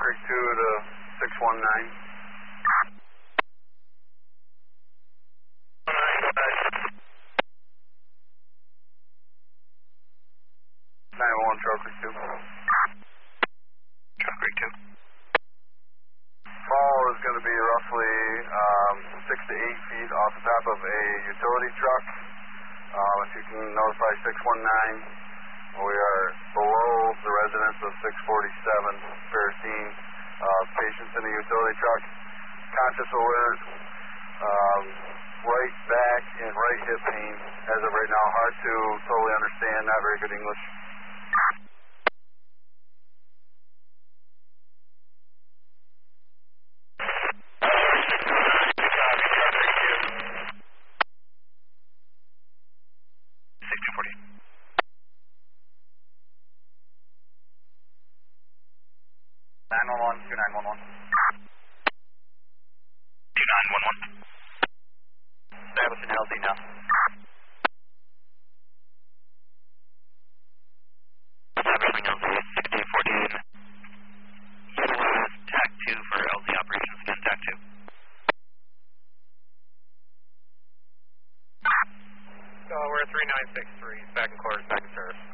Creek 2 to 619. 911 Trail Creek 2. Trail Creek 2. Fall is going to be roughly 6 to 8 feet off the top of a utility truck. If you can notify 619, we are below the residence of 647 Ferricine. Patients in the utility truck, conscious alert, right back and right hip pain as of right now. Hard to totally understand, not very good English. Establishing LZ now. Establishing LZ 1614. Utilize TAC 2 for LZ operations again, TAC 2. We're at 3963, back in quarters, back in service.